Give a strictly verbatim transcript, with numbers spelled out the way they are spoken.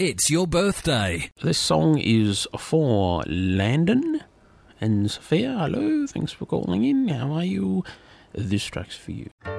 It's your birthday. This song is for Landon and Sophia. Hello, thanks for calling in. How are you? This track's for you.